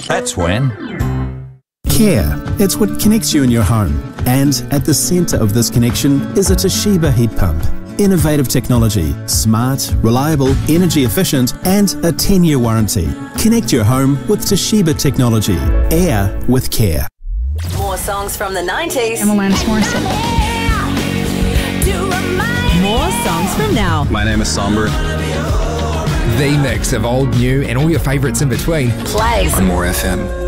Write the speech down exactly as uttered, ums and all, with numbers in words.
That's when. Care. It's what connects you in your home. And at the centre of this connection is a Toshiba heat pump. Innovative technology, smart, reliable, energy efficient, and a ten-year warranty. Connect your home with Toshiba technology. Air with care. More songs from the nineties. I'm Alanis Morissette. More songs from now. My name is Somber. The mix of old, new, and all your favourites in between. Plays On More F M.